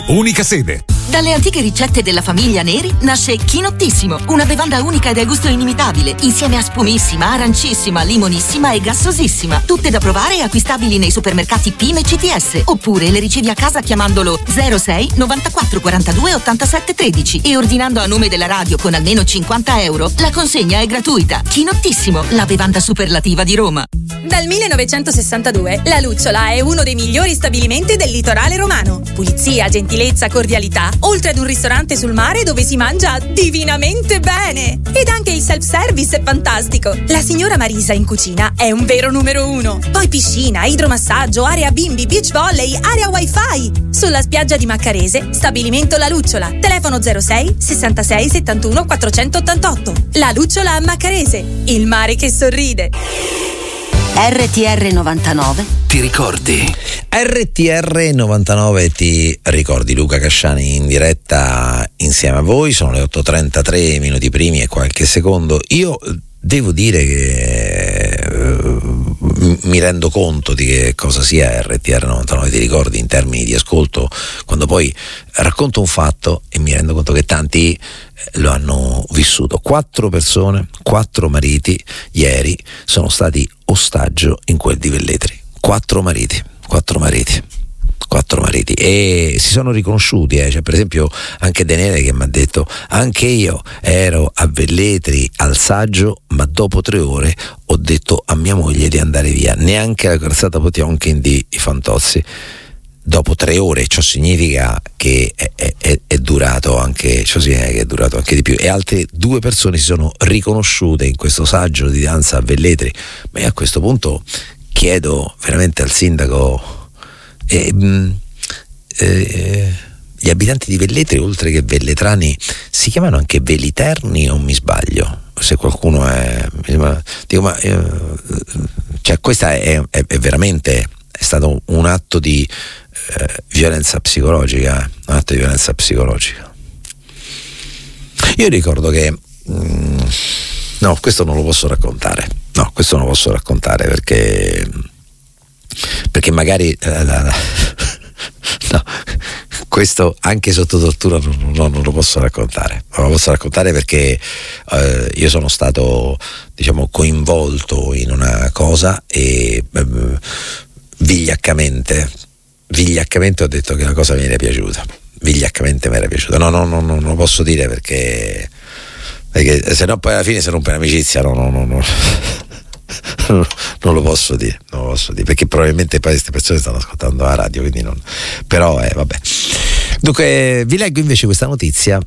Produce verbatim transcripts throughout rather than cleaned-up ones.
unica sede. Dalle antiche ricette della famiglia Neri nasce Chinottissimo, una bevanda unica e dal gusto inimitabile, insieme a spumissima, arancissima, limonissima e gassosissima. Tutte da provare e acquistabili nei supermercati P I M e C T S, oppure le ricevi a casa chiamandolo zero sei novantaquattro quarantadue ottantasette tredici e ordinando a nome della radio con almeno cinquanta euro. La consegna è gratuita. Chinottissimo, la bevanda superlativa di Roma. Dal millenovecentosessantadue La Lucciola è uno dei migliori stabilimenti del litorale romano. Pulizia, gentilezza, cordialità, oltre ad un ristorante sul mare dove si mangia divinamente bene. Ed anche il self-service è fantastico. La signora Marisa in cucina è un vero numero uno. Poi piscina, idromassaggio, area bimbi, beach volley, area wifi. Sulla spiaggia di Maccarese, stabilimento La Lucciola. Telefono zero sei sessantasei settantuno quattrocentottantotto. La Lucciola a Maccarese, il mare che sorride. R T R novantanove ti ricordi? R T R novantanove ti ricordi. Luca Casciani in diretta insieme a voi. Sono le otto e trentatré minuti primi e qualche secondo. Io devo dire che uh, mi rendo conto di che cosa sia R T R novantanove ti ricordi in termini di ascolto, quando poi racconto un fatto e mi rendo conto che tanti lo hanno vissuto. Quattro persone, quattro mariti ieri sono stati ostaggio in quel di Velletri. Quattro mariti, quattro mariti, quattro mariti e si sono riconosciuti. Eh. C'è per esempio anche Denele che mi ha detto: anche io ero a Velletri al saggio, ma dopo tre ore ho detto a mia moglie di andare via. Neanche la corazzata Potionkin di Fantozzi. Dopo tre ore, ciò significa che è, è, è durato anche, ciò significa che è durato anche di più. E altre due persone si sono riconosciute in questo saggio di danza a Velletri. Ma io a questo punto chiedo veramente al sindaco, eh, eh, gli abitanti di Velletri, oltre che velletrani, si chiamano anche veliterni o mi sbaglio? Se qualcuno è, dico, ma eh, cioè questa è, è, è veramente è stato un atto di eh, violenza psicologica, eh? un atto di violenza psicologica. Io ricordo che mh, no, questo non lo posso raccontare. No, questo non lo posso raccontare perché perché magari eh, la, la, no, questo anche sotto tortura non, non, non lo posso raccontare. Non lo posso raccontare perché eh, io sono stato, diciamo, coinvolto in una cosa e eh, vigliaccamente vigliaccamente ho detto che la cosa mi era piaciuta. Vigliaccamente mi era piaciuta. No, no, no, no, non lo posso dire perché perché se no poi alla fine si rompe l'amicizia. No, no, no, no. Non lo posso dire, non lo posso dire perché probabilmente poi queste persone stanno ascoltando la radio, quindi non. Però eh, vabbè. Dunque vi leggo invece questa notizia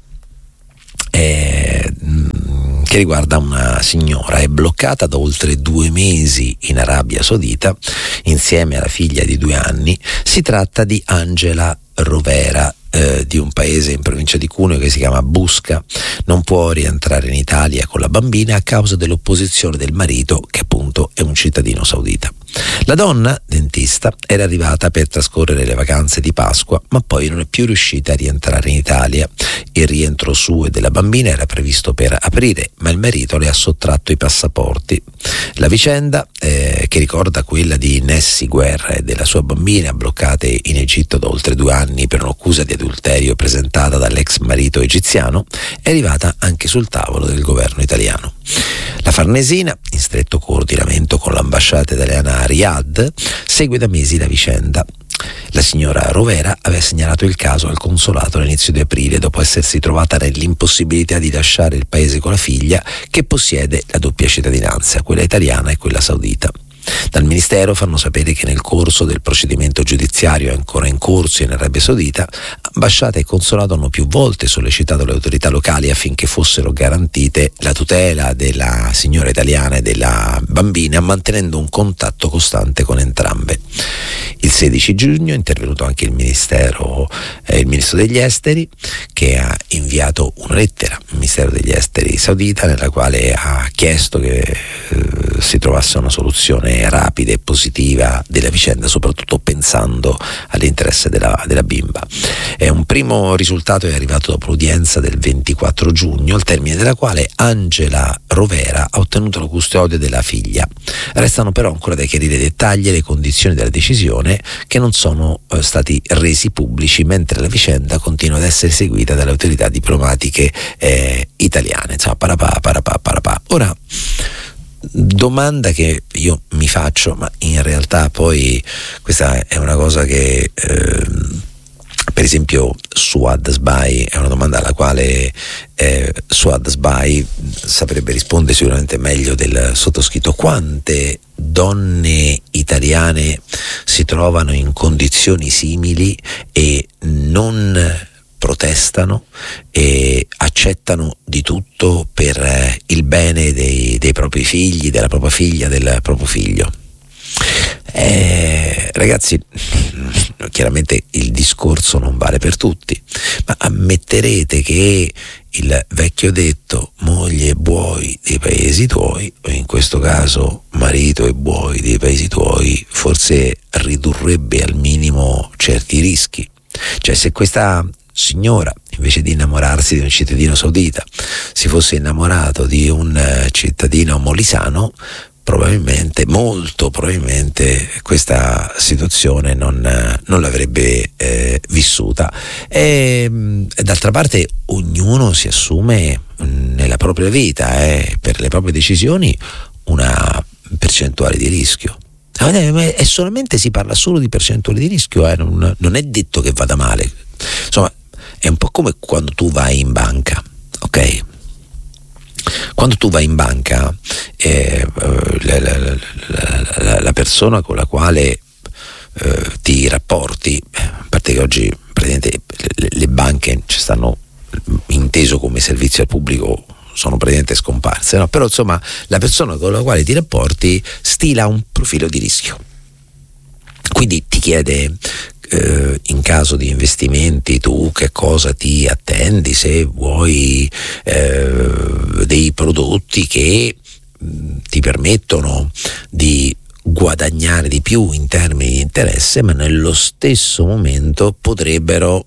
eh, che riguarda una signora è bloccata da oltre due mesi in Arabia Saudita insieme alla figlia di due anni. Si tratta di Angela Rovera, eh, di un paese in provincia di Cuneo che si chiama Busca. Non può rientrare in Italia con la bambina a causa dell'opposizione del marito, che appunto è un cittadino saudita. La donna, dentista, era arrivata per trascorrere le vacanze di Pasqua, ma poi non è più riuscita a rientrare in Italia. Il rientro suo e della bambina era previsto per aprile, ma il marito le ha sottratto i passaporti. La vicenda, eh, che ricorda quella di Nessi Guerra e della sua bambina bloccate in Egitto da oltre due anni per un'accusa di adulterio presentata dall'ex marito egiziano, è arrivata anche sul tavolo del governo italiano. La Farnesina, in stretto coordinamento con l'ambasciata italiana a Riyadh, segue da mesi la vicenda. La signora Rovera aveva segnalato il caso al consolato all'inizio di aprile dopo essersi trovata nell'impossibilità di lasciare il paese con la figlia, che possiede la doppia cittadinanza, quella italiana e quella saudita. Dal Ministero fanno sapere che nel corso del procedimento giudiziario ancora in corso in Arabia Saudita, ambasciata e consolato hanno più volte sollecitato le autorità locali affinché fossero garantite la tutela della signora italiana e della bambina, mantenendo un contatto costante con entrambe. Il sedici giugno è intervenuto anche il Ministero, eh, il Ministro degli Esteri, che ha inviato una lettera al Ministero degli Esteri saudita nella quale ha chiesto che eh, si trovasse una soluzione rapida e positiva della vicenda, soprattutto pensando all'interesse della, della bimba. Eh, un primo risultato è arrivato dopo l'udienza del ventiquattro giugno, al termine della quale Angela Rovera ha ottenuto la custodia della figlia. Restano però ancora da chiarire i dettagli e le condizioni della decisione, che non sono eh, stati resi pubblici, mentre la vicenda continua ad essere seguita dalle autorità diplomatiche eh, italiane. Insomma, parapà, parapà, parapà. Ora, domanda che io mi faccio, ma in realtà poi questa è una cosa che eh, per esempio Suad Sbai è una domanda alla quale eh, Suad Sbai saprebbe rispondere sicuramente meglio del sottoscritto: quante donne italiane si trovano in condizioni simili e non protestano e accettano di tutto per eh, il bene dei, dei propri figli, della propria figlia, del proprio figlio. Eh, ragazzi, chiaramente il discorso non vale per tutti, ma ammetterete che il vecchio detto moglie e buoi dei paesi tuoi, o in questo caso marito e buoi dei paesi tuoi, forse ridurrebbe al minimo certi rischi. Cioè, se questa signora, invece di innamorarsi di un cittadino saudita, si fosse innamorato di un cittadino molisano, probabilmente, molto probabilmente, questa situazione non, non l'avrebbe eh, vissuta. E, d'altra parte, ognuno si assume nella propria vita, eh, per le proprie decisioni, una percentuale di rischio. E solamente si parla solo di percentuale di rischio, eh, non, non è detto che vada male. Insomma, è un po' come quando tu vai in banca, ok? Quando tu vai in banca, eh, la, la, la, la persona con la quale eh, ti rapporti, a parte che oggi praticamente le, le banche ci stanno, inteso come servizio al pubblico, sono praticamente scomparse, no? Però insomma la persona con la quale ti rapporti stila un profilo di rischio, quindi ti chiede eh, in caso di investimenti tu che cosa ti attendi, se vuoi eh, dei prodotti che mh, ti permettono di guadagnare di più in termini di interesse, ma nello stesso momento potrebbero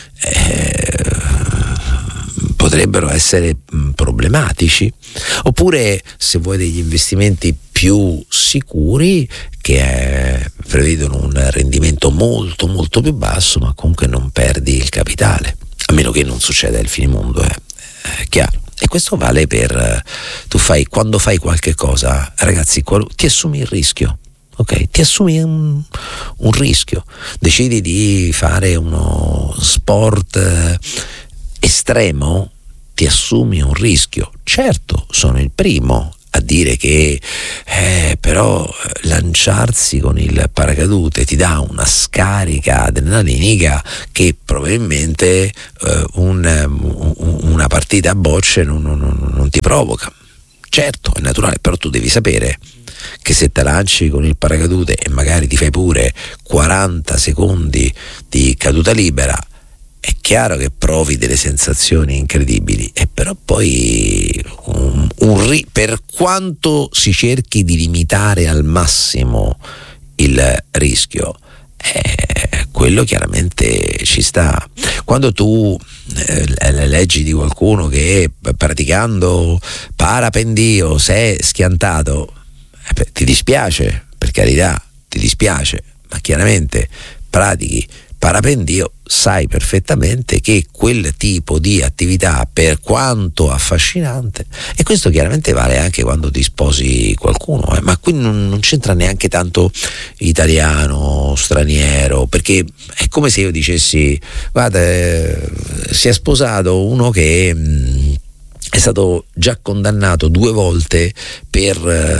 eh, potrebbero essere problematici. Oppure, se vuoi degli investimenti più sicuri che eh, prevedono un rendimento molto molto più basso, ma comunque non perdi il capitale, a meno che non succeda il finimondo, eh. È chiaro. E questo vale per tu fai quando fai qualche cosa, ragazzi, qual, ti assumi il rischio. Ok, ti assumi un, un rischio, decidi di fare uno sport eh, estremo, ti assumi un rischio. Certo, sono il primo a dire che eh, però lanciarsi con il paracadute ti dà una scarica adrenalinica che probabilmente eh, un, un, una partita a bocce non, non, non ti provoca. Certo, è naturale, però tu devi sapere che se te lanci con il paracadute e magari ti fai pure quaranta secondi di caduta libera, è chiaro che provi delle sensazioni incredibili, e però poi un, un ri- per quanto si cerchi di limitare al massimo il rischio, eh, quello chiaramente ci sta. Quando tu eh, leggi di qualcuno che praticando parapendio si è schiantato, eh, ti dispiace, per carità, ti dispiace, ma chiaramente pratichi parapendio, sai perfettamente che quel tipo di attività, per quanto affascinante, e questo chiaramente vale anche quando ti sposi qualcuno, eh, ma qui non, non c'entra neanche tanto italiano, straniero, perché è come se io dicessi: guarda, eh, si è sposato uno che mh, è stato già condannato due volte per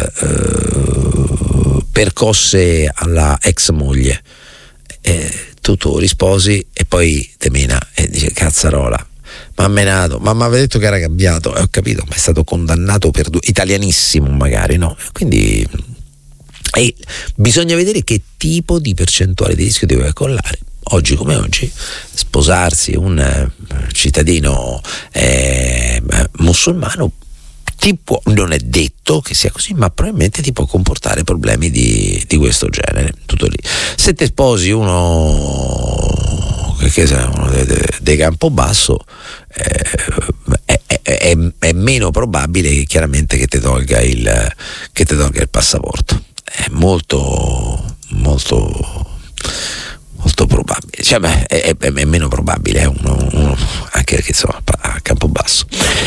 eh, percosse alla ex moglie. Eh, tu tu risposi e poi te mena e dice: cazzarola, ma ha menato, ma mi aveva detto che era cambiato. E ho capito, ma è stato condannato per due, italianissimo magari, no? Quindi e bisogna vedere che tipo di percentuale di rischio deve collare. Oggi come oggi sposarsi un eh, cittadino eh, musulmano ti può, non è detto che sia così, ma probabilmente ti può comportare problemi di, di questo genere, tutto lì. Se te sposi uno perché sei uno dei, dei, dei Campobasso, eh, è, è, è, è meno probabile che chiaramente che ti tolga il che ti tolga il passaporto. È molto molto molto probabile, cioè, beh, è, è, è meno probabile, è uno, uno, anche perché insomma a Campobasso.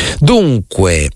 Dunque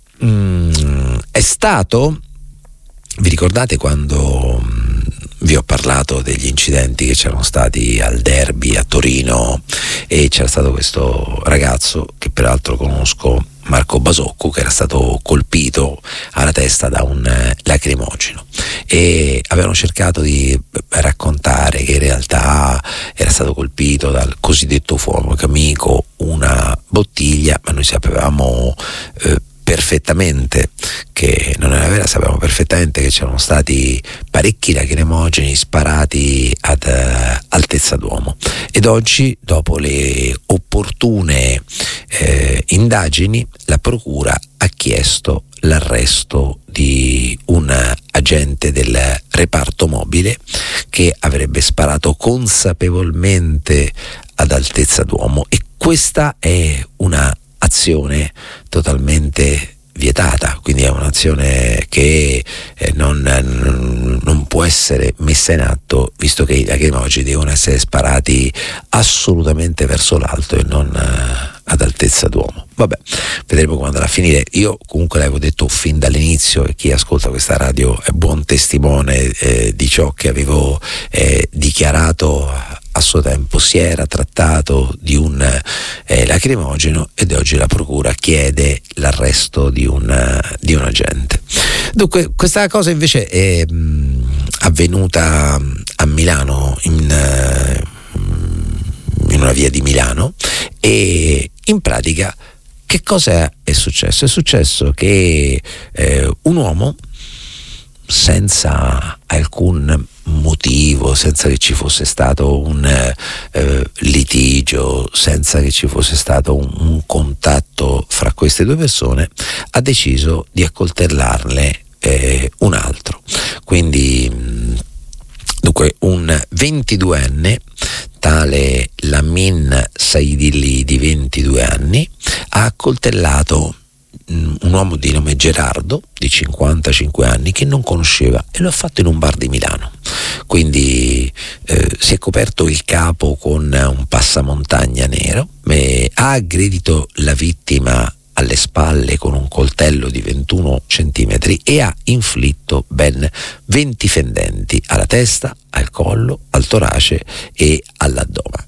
mh, è stato, vi ricordate quando mh, vi ho parlato degli incidenti che c'erano stati al derby a Torino, e c'era stato questo ragazzo che peraltro conosco, Marco Basocco, che era stato colpito alla testa da un eh, lacrimogeno, e avevano cercato di raccontare che in realtà era stato colpito dal cosiddetto fuoco amico, una bottiglia, ma noi sapevamo eh, perfettamente che non era vera, sapevamo perfettamente che c'erano stati parecchi lacrimogeni sparati ad uh, altezza d'uomo, ed oggi, dopo le opportune eh, indagini, la procura ha chiesto l'arresto di un agente del reparto mobile che avrebbe sparato consapevolmente ad altezza d'uomo, e questa è una azione totalmente vietata, quindi è un'azione che eh, non, non, non può essere messa in atto, visto che i lacrimogeni devono essere sparati assolutamente verso l'alto e non eh, ad altezza d'uomo. Vabbè, vedremo come andrà a finire. Io comunque l'avevo detto fin dall'inizio, e chi ascolta questa radio è buon testimone eh, di ciò che avevo eh, dichiarato a suo tempo. Si era trattato di un eh, lacrimogeno, ed oggi la procura chiede l'arresto di un, di un agente. Dunque, questa cosa invece è mh, avvenuta a Milano, in, uh, in una via di Milano, e in pratica che cosa è successo? È successo che eh, un uomo, senza alcun motivo, senza che ci fosse stato un eh, litigio, senza che ci fosse stato un, un contatto fra queste due persone, ha deciso di accoltellarne eh, un altro. Quindi mh, dunque un ventiduenne, tale Lamin Saidilli di ventidue anni, ha accoltellato un uomo di nome Gerardo di cinquantacinque anni che non conosceva, e lo ha fatto in un bar di Milano. Quindi eh, si è coperto il capo con un passamontagna nero, eh, ha aggredito la vittima alle spalle con un coltello di ventuno centimetri e ha inflitto ben venti fendenti alla testa, al collo, al torace e all'addome.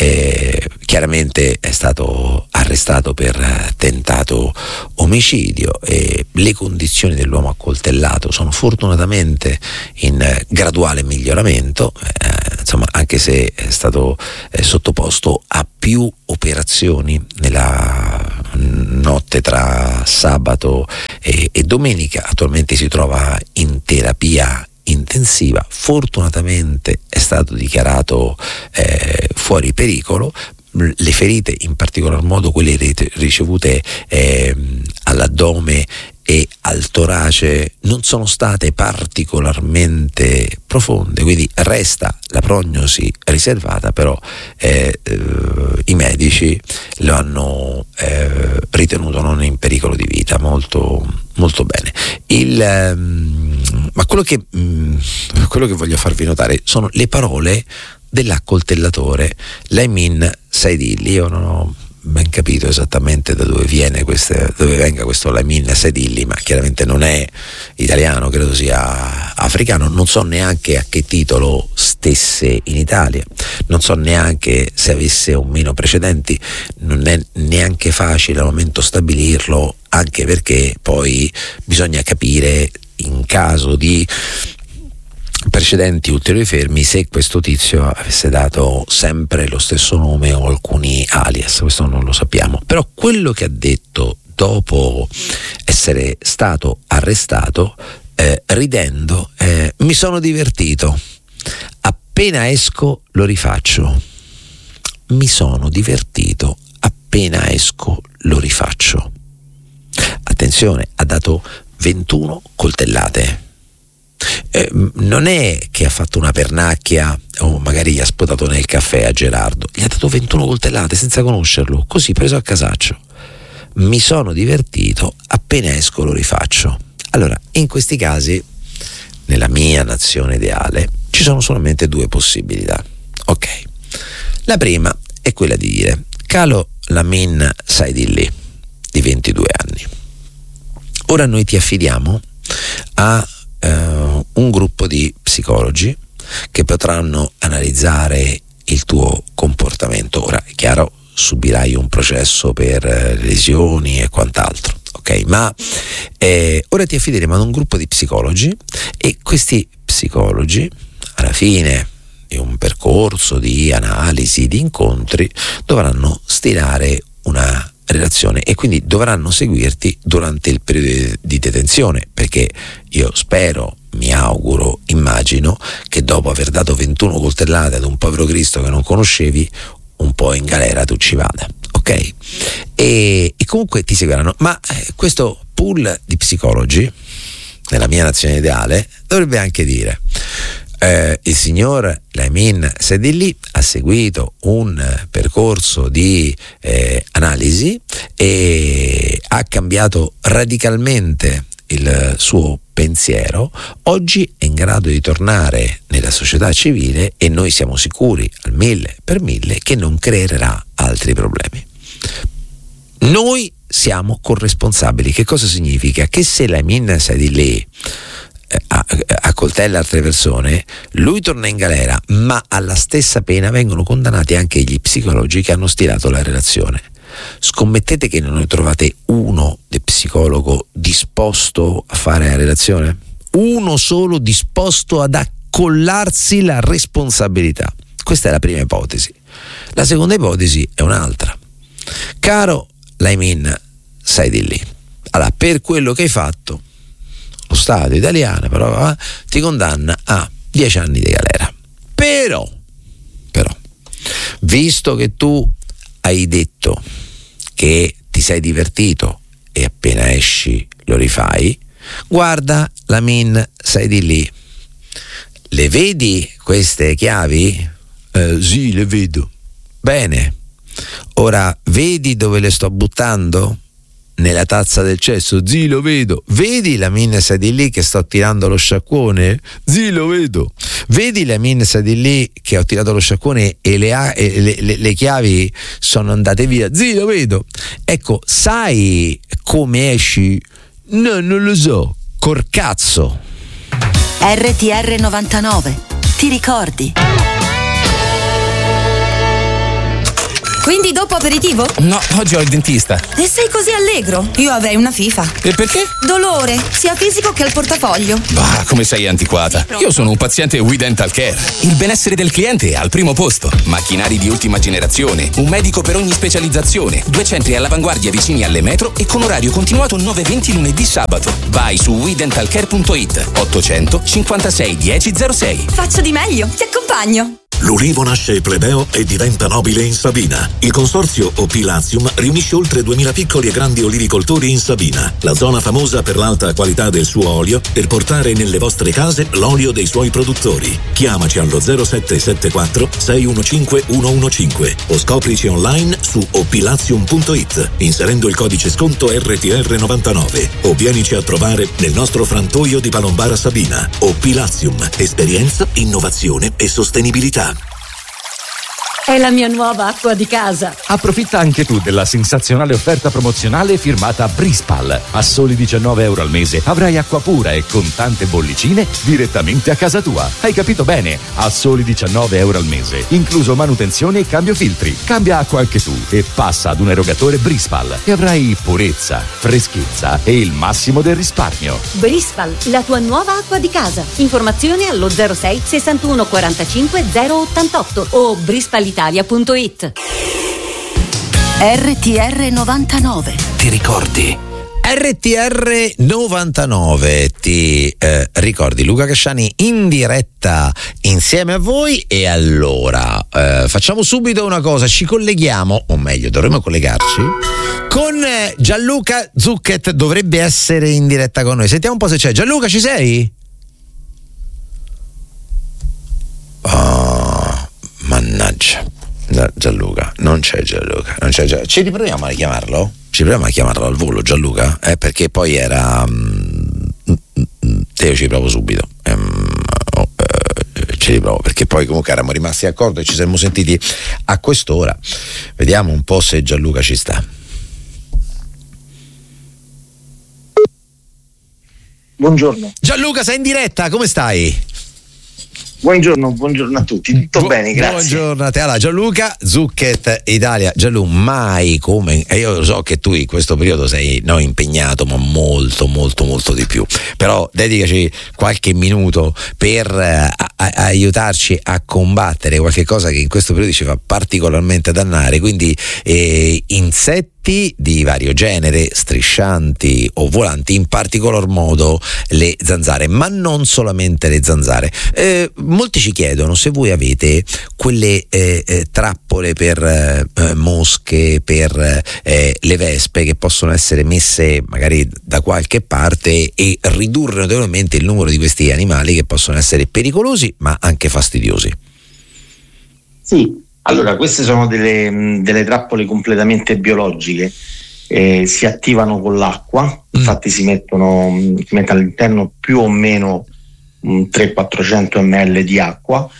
Eh, chiaramente è stato arrestato per tentato omicidio, e le condizioni dell'uomo accoltellato sono fortunatamente in graduale miglioramento, eh, insomma, anche se è stato eh, sottoposto a più operazioni nella notte tra sabato e, e domenica. Attualmente si trova in terapia intensiva, fortunatamente è stato dichiarato eh, fuori pericolo. Le ferite, in particolar modo quelle ricevute eh, all'addome e al torace, non sono state particolarmente profonde, quindi resta la prognosi riservata, però eh, eh, i medici lo hanno eh, ritenuto non in pericolo di vita. Molto molto bene. Il, ehm, ma quello che, mh, quello che voglio farvi notare sono le parole dell'accoltellatore Lamin Saidilli. Io non ho ben capito esattamente da dove viene queste, dove venga questo Lamin Saidilli, ma chiaramente non è italiano, credo sia africano. Non so neanche a che titolo stesse in Italia, non so neanche se avesse o meno precedenti, non è neanche facile al momento stabilirlo, anche perché poi bisogna capire, in caso di precedenti ulteriori fermi, se questo tizio avesse dato sempre lo stesso nome o alcuni alias. Questo non lo sappiamo, però quello che ha detto dopo essere stato arrestato, eh, ridendo, eh, mi sono divertito, appena esco lo rifaccio, mi sono divertito, appena esco lo rifaccio. Attenzione, ha dato ventuno coltellate, eh, non è che ha fatto una pernacchia o magari gli ha sputato nel caffè a Gerardo, gli ha dato ventuno coltellate senza conoscerlo, così preso a casaccio. Mi sono divertito, appena esco lo rifaccio. Allora, in questi casi, nella mia nazione ideale, ci sono solamente due possibilità. Ok, la prima è quella di dire: calo Lamin Saidilli, di ventidue anni, ora noi ti affidiamo a uh, un gruppo di psicologi che potranno analizzare il tuo comportamento. Ora è chiaro, subirai un processo per uh, lesioni e quant'altro, ok? Ma eh, ora ti affideremo ad un gruppo di psicologi, e questi psicologi alla fine di un percorso di analisi, di incontri, dovranno stilare una relazione e quindi dovranno seguirti durante il periodo di detenzione, perché io spero, mi auguro, immagino che dopo aver dato ventuno coltellate ad un povero Cristo che non conoscevi, un po' in galera tu ci vada, ok? E, e comunque ti seguiranno. Ma eh, questo pool di psicologi, nella mia nazione ideale, dovrebbe anche dire: Eh, il signor Lamin Saidilli ha seguito un eh, percorso di eh, analisi e ha cambiato radicalmente il suo pensiero. Oggi è in grado di tornare nella società civile e noi siamo sicuri al mille per mille che non creerà altri problemi. Noi siamo corresponsabili. Che cosa significa? Che se Lamin Saidilli accoltella altre persone, lui torna in galera, ma alla stessa pena vengono condannati anche gli psicologi che hanno stilato la relazione. Scommettete che non ne trovate uno di psicologo disposto a fare la relazione? Uno solo disposto ad accollarsi la responsabilità? Questa è la prima ipotesi. La seconda ipotesi è un'altra. Caro Lamin Saidilli, allora, per quello che hai fatto, lo Stato italiano però eh, ti condanna a dieci anni di galera. Però, però, visto che tu hai detto che ti sei divertito e appena esci lo rifai, guarda Lamin Saidilli, le vedi queste chiavi? Eh, sì, le vedo. Bene, ora vedi dove le sto buttando? Nella tazza del cesso? Sì, lo vedo. Vedi Lamin Saidilli che sto tirando lo sciacquone? Sì, lo vedo. Vedi Lamin Saidilli che ho tirato lo sciacquone e le, e le, le, le chiavi sono andate via? Sì, lo vedo. Ecco, sai come esci? No, non lo so. Corcazzo. R T R novantanove. Ti ricordi? Quindi dopo aperitivo? No, oggi ho il dentista. E sei così allegro? Io avrei una FIFA. E perché? Dolore, sia fisico che al portafoglio. Bah, come sei antiquata. Io sono un paziente We Dental Care. Il benessere del cliente è al primo posto. Macchinari di ultima generazione, un medico per ogni specializzazione, due centri all'avanguardia vicini alle metro e con orario continuato nove venti lunedì sabato. Vai su we dental care punto it. ottocento cinquantasei dieci zero sei. Faccio di meglio, ti accompagno. L'ulivo nasce plebeo e diventa nobile in Sabina. Il consorzio Opilazium riunisce oltre duemila piccoli e grandi olivicoltori in Sabina, la zona famosa per l'alta qualità del suo olio, per portare nelle vostre case l'olio dei suoi produttori. Chiamaci allo zero sette sette quattro sei uno cinque uno uno cinque o scoprici online su opilazium punto it inserendo il codice sconto R T R novantanove o vienici a trovare nel nostro frantoio di Palombara Sabina. Opilazium, esperienza, innovazione e sostenibilità. È la mia nuova acqua di casa. Approfitta anche tu della sensazionale offerta promozionale firmata Brispal. A soli diciannove euro al mese avrai acqua pura e con tante bollicine direttamente a casa tua. Hai capito bene? A soli diciannove euro al mese, incluso manutenzione e cambio filtri. Cambia acqua anche tu e passa ad un erogatore Brispal e avrai purezza, freschezza e il massimo del risparmio. Brispal, la tua nuova acqua di casa. Informazioni allo zero sei sessantuno quarantacinque zero ottantotto o brispal italia punto it. R T R novantanove. Ti ricordi? R T R novantanove, ti eh, ricordi? Luca Casciani in diretta insieme a voi. E allora eh, facciamo subito una cosa, ci colleghiamo, o meglio dovremmo collegarci con eh, Gianluca Zucchet, dovrebbe essere in diretta con noi. Sentiamo un po' se c'è. Gianluca, ci sei? No, Gianluca, non c'è Gianluca, non c'è Gianluca. Ci riproviamo a chiamarlo? Ci proviamo a chiamarlo al volo, Gianluca? Eh, perché poi era. Mm, io ci provo subito. Um, oh, eh, ci riprovo perché poi comunque eravamo rimasti d'accordo e ci siamo sentiti a quest'ora. Vediamo un po' se Gianluca ci sta. Buongiorno. Gianluca, sei in diretta, come stai? Buongiorno, buongiorno a tutti, tutto Bu- bene, grazie. Buongiorno a te. Allora, Gianluca, Zucchett Italia. Gianluca, mai come, e io so che tu in questo periodo sei no, impegnato, ma molto, molto, molto di più. Però dedicaci qualche minuto per eh, a, a, aiutarci a combattere qualche cosa che in questo periodo ci fa particolarmente dannare, quindi eh, insetti di vario genere, striscianti o volanti, in particolar modo le zanzare, ma non solamente le zanzare. Eh, molti ci chiedono se voi avete quelle eh, eh, trappole per eh, mosche, per eh, le vespe che possono essere messe magari da qualche parte e ridurre notevolmente il numero di questi animali che possono essere pericolosi ma anche fastidiosi. Sì. Allora, queste sono delle, delle trappole completamente biologiche, eh, si attivano con l'acqua, mm. infatti si mettono, si mette all'interno più o meno trecento-quattrocento millilitri di acqua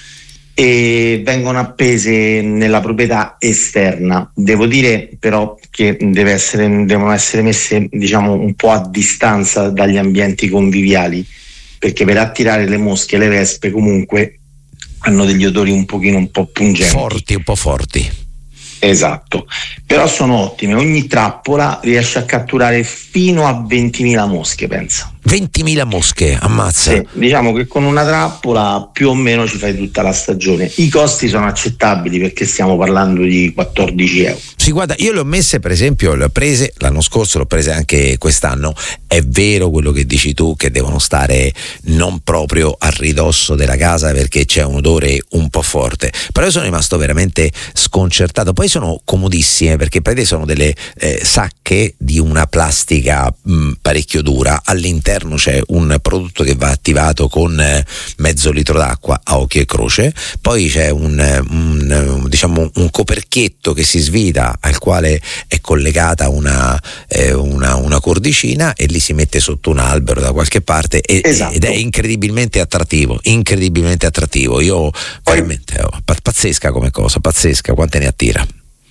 e vengono appese nella proprietà esterna. Devo dire però che deve essere, devono essere messe diciamo un po' a distanza dagli ambienti conviviali, perché per attirare le mosche e le vespe comunque hanno degli odori un pochino un po' pungenti, forti, un po' forti. Esatto, però sono ottime. Ogni trappola riesce a catturare fino a ventimila mosche, pensa. ventimila mosche, ammazza. Sì, diciamo che con una trappola più o meno ci fai tutta la stagione. I costi sono accettabili perché stiamo parlando di quattordici euro. Sì, guarda, io le ho messe, per esempio, le ho prese l'anno scorso, le ho prese anche quest'anno. È vero quello che dici tu, che devono stare non proprio a ridosso della casa perché c'è un odore un po' forte, però io sono rimasto veramente sconcertato. Poi sono comodissime perché per te sono delle eh, sacche di una plastica mh, parecchio dura. All'interno c'è un prodotto che va attivato con eh, mezzo litro d'acqua a occhio e croce, poi c'è un, un diciamo un coperchietto che si svita al quale è collegata una, eh, una, una cordicina e lì si mette sotto un albero da qualche parte e, esatto. ed è incredibilmente attrattivo, incredibilmente attrattivo. Io poi, veramente oh, pazzesca come cosa, pazzesca, quante ne attira.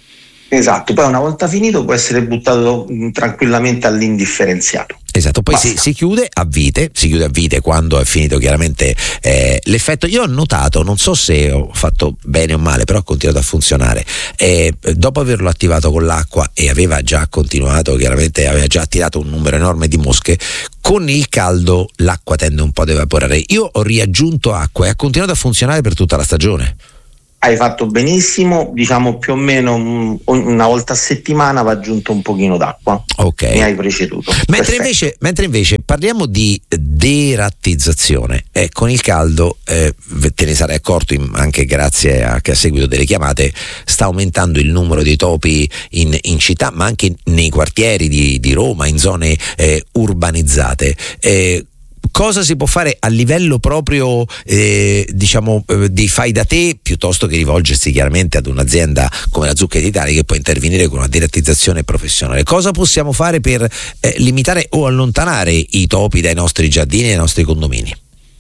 Esatto, poi una volta finito può essere buttato mh, tranquillamente all'indifferenziato. Esatto, poi si, si chiude a vite, si chiude a vite quando è finito chiaramente eh, l'effetto. Io ho notato, non so se ho fatto bene o male, però ha continuato a funzionare. Eh, dopo averlo attivato con l'acqua e aveva già continuato, chiaramente aveva già attirato un numero enorme di mosche, con il caldo l'acqua tende un po' ad evaporare. Io ho riaggiunto acqua e ha continuato a funzionare per tutta la stagione. Hai fatto benissimo, diciamo più o meno una volta a settimana va aggiunto un pochino d'acqua. Ok. Mi hai preceduto. Mentre invece, mentre invece parliamo di derattizzazione, eh, con il caldo eh, te ne sarai accorto in, anche grazie a che a seguito delle chiamate sta aumentando il numero dei topi in, in città, ma anche nei quartieri di, di Roma, in zone eh, urbanizzate. Eh, Cosa si può fare a livello proprio eh, diciamo eh, di fai da te, piuttosto che rivolgersi chiaramente ad un'azienda come la Zucchett Italia che può intervenire con una derattizzazione professionale? Cosa possiamo fare per eh, limitare o allontanare i topi dai nostri giardini e dai nostri condomini?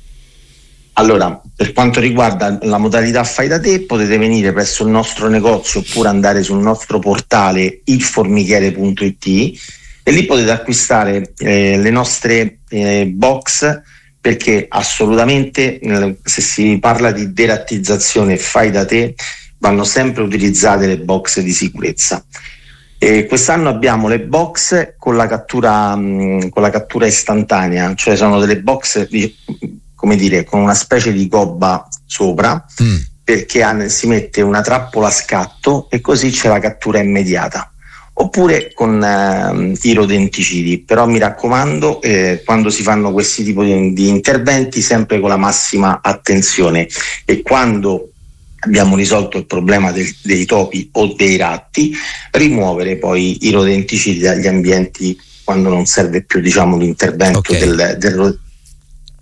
Allora, per quanto riguarda la modalità fai da te, potete venire presso il nostro negozio oppure andare sul nostro portale il formichiere punto it e lì potete acquistare eh, le nostre eh, box, perché assolutamente eh, se si parla di derattizzazione fai da te vanno sempre utilizzate le box di sicurezza. E quest'anno abbiamo le box con la cattura mh, con la cattura istantanea, cioè sono delle box di, come dire, con una specie di gobba sopra, mm. perché ha, si mette una trappola a scatto e così c'è la cattura immediata. Oppure con eh, i rodenticidi, però mi raccomando eh, quando si fanno questi tipi di, di interventi sempre con la massima attenzione, e quando abbiamo risolto il problema del, dei topi o dei ratti, rimuovere poi i rodenticidi dagli ambienti quando non serve più, diciamo, l'intervento okay. del, del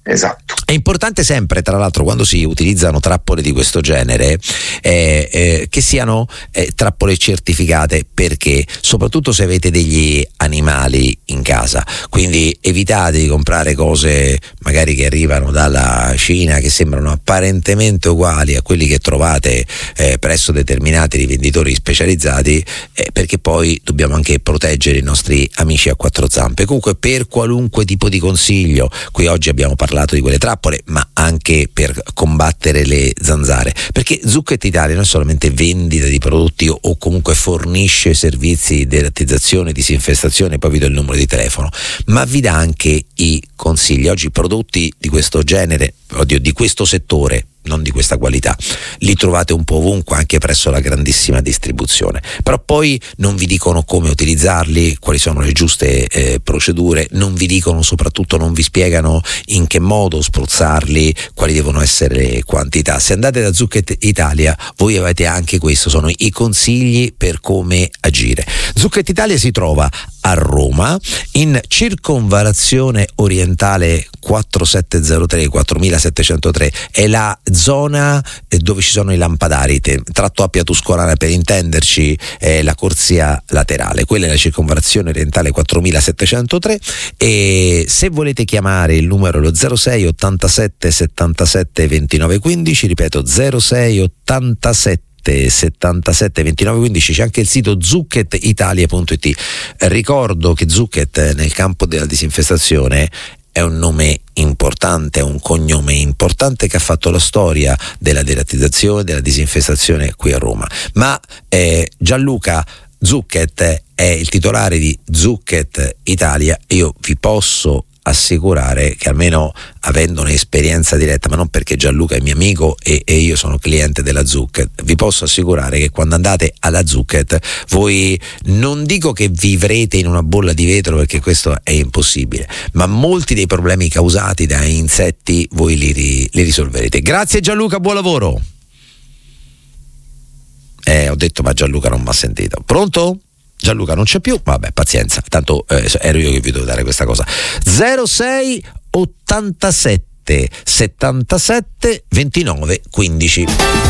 Esatto. È importante sempre, tra l'altro, quando si utilizzano trappole di questo genere, eh, eh, che siano eh, trappole certificate, perché soprattutto se avete degli animali in casa, quindi evitate di comprare cose magari che arrivano dalla Cina, che sembrano apparentemente uguali a quelli che trovate eh, presso determinati rivenditori specializzati, eh, perché poi dobbiamo anche proteggere i nostri amici a quattro zampe. Comunque, per qualunque tipo di consiglio, qui oggi abbiamo parlato di quelle trappole, ma anche per combattere le zanzare, perché Zucchett Italia non è solamente vendita di prodotti o comunque fornisce servizi di derattizzazione, disinfestazione, poi vi do il numero di telefono, ma vi dà anche i consigli. Oggi prodotti di questo genere, oddio, di questo settore, non di questa qualità, li trovate un po' ovunque, anche presso la grandissima distribuzione, però poi non vi dicono come utilizzarli, quali sono le giuste eh, procedure, non vi dicono, soprattutto non vi spiegano in che modo spruzzarli, quali devono essere le quantità. Se andate da Zucchett Italia voi avete anche questo, sono i consigli per come agire. Zucchett Italia si trova a Roma, in circonvallazione orientale quarantasettecentotre quattromilasettecentotre, è la zona dove ci sono i lampadari, tratto Appia Tuscolana per intenderci, è la corsia laterale, quella è la circonvallazione orientale quattromilasettecentotre. E se volete chiamare il numero è lo zero sei ottantasette settantasette ventinove quindici, ripeto zero sei ottantasette settantasette ventinove quindici, c'è anche il sito zucchett italia punto it. Ricordo che Zucchett nel campo della disinfestazione è un nome importante, è un cognome importante che ha fatto la storia della derattizzazione, della disinfestazione qui a Roma. Ma eh, Gianluca Zucchett è il titolare di Zucchett Italia. Io vi posso assicurare che, almeno avendo un'esperienza diretta, ma non perché Gianluca è mio amico e, e io sono cliente della Zucchett, vi posso assicurare che quando andate alla Zucchett voi, non dico che vivrete in una bolla di vetro, perché questo è impossibile, ma molti dei problemi causati da insetti voi li, li risolverete. Grazie Gianluca, buon lavoro. Eh, ho detto ma Gianluca non mi ha sentito. Pronto? Gianluca non c'è più, vabbè, pazienza, tanto eh, ero io che vi devo dare questa cosa. zero sei ottantasette settantasette ventinove quindici.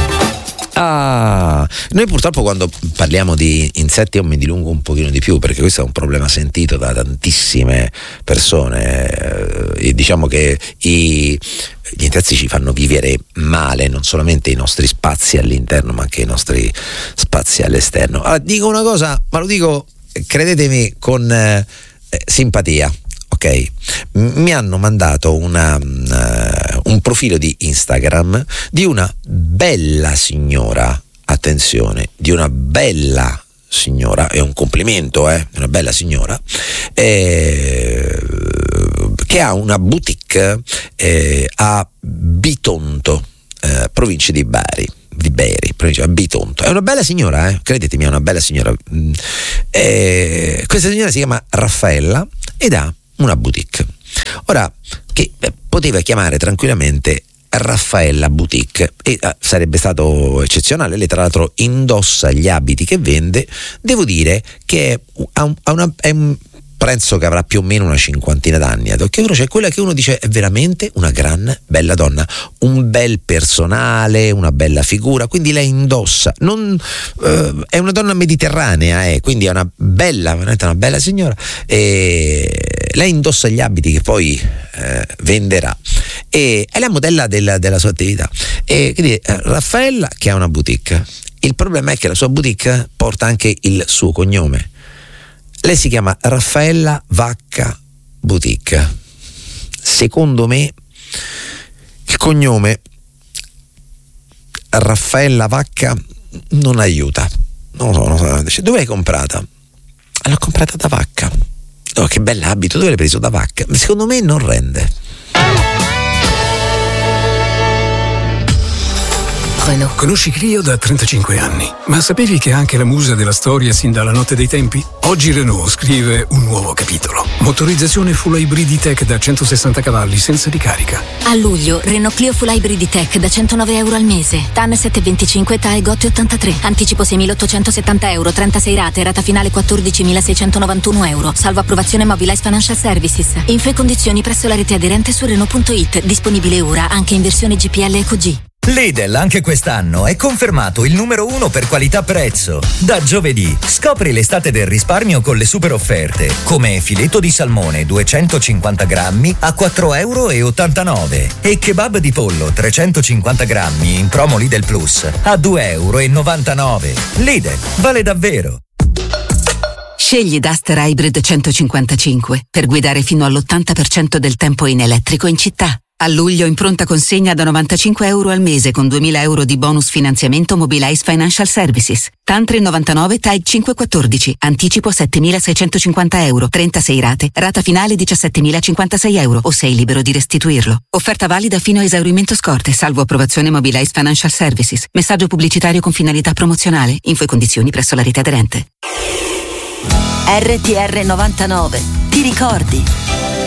Ah, noi purtroppo quando parliamo di insetti io mi dilungo un pochino di più, perché questo è un problema sentito da tantissime persone. Eh, diciamo che i, gli insetti ci fanno vivere male, non solamente i nostri spazi all'interno, ma anche i nostri spazi all'esterno. Allora, dico una cosa, ma lo dico, credetemi, con eh, simpatia. Ok, mi hanno mandato una, uh, un profilo di Instagram di una bella signora, attenzione, di una bella signora, è un complimento, eh, una bella signora, eh, che ha una boutique eh, a Bitonto, eh, provincia di Bari. di Bari, provincia di Bitonto. È una bella signora, eh? Credetemi, è una bella signora. Eh, questa signora si chiama Raffaella ed ha una boutique. Ora, che eh, poteva chiamare tranquillamente Raffaella Boutique e eh, sarebbe stato eccezionale. Lei tra l'altro indossa gli abiti che vende. Devo dire che ha, un, ha una, è un penso che avrà più o meno una cinquantina d'anni, che uno c'è quella che uno dice è veramente una gran bella donna, un bel personale, una bella figura, quindi lei indossa, non, eh, è una donna mediterranea, eh, quindi è una bella, veramente una bella signora, e lei indossa gli abiti che poi eh, venderà, e è la modella della, della sua attività. E quindi eh, Raffaella, che ha una boutique, il problema è che la sua boutique porta anche il suo cognome. Lei si chiama Raffaella Vacca Boutique. Secondo me il cognome Raffaella Vacca non aiuta. Non lo so, non so. Dove l'hai comprata? L'ho comprata da Vacca. Oh, che bell'abito, dove l'hai preso? Da Vacca. Secondo me non rende. Renault. Conosci Clio da trentacinque anni, ma sapevi che è anche la musa della storia sin dalla notte dei tempi? Oggi Renault scrive un nuovo capitolo. Motorizzazione full hybrid E-Tech da centosessanta cavalli senza ricarica. A luglio, Renault Clio Full Hybrid E-Tech da centonove euro al mese. T A N sette virgola venticinque, T A E Gotti ottantatré. Anticipo seimilaottocentosettanta euro, trentasei rate, rata finale quattordicimilaseicentonovantuno euro. Salvo approvazione Mobilize Financial Services. Info e condizioni presso la rete aderente su Renault punto it. Disponibile ora anche in versione G P L Eco G. Lidl anche quest'anno è confermato il numero uno per qualità-prezzo. Da giovedì scopri l'estate del risparmio con le super offerte, come filetto di salmone duecentocinquanta grammi a quattro virgola ottantanove euro e kebab di pollo trecentocinquanta grammi in promo Lidl Plus a due virgola novantanove euro. Lidl vale davvero. Scegli Duster Hybrid centocinquantacinque per guidare fino all'ottanta per cento del tempo in elettrico in città. A luglio in pronta consegna da novantacinque euro al mese con duemila euro di bonus finanziamento Mobilize Financial Services. Tantri novantanove, T A E cinquecentoquattordici, anticipo settemilaseicentocinquanta euro, trentasei rate, rata finale diciassettemilacinquantasei euro o sei libero di restituirlo. Offerta valida fino a esaurimento scorte, salvo approvazione Mobilize Financial Services. Messaggio pubblicitario con finalità promozionale. Info e condizioni presso la rete aderente. R T R novantanove. Ti ricordi?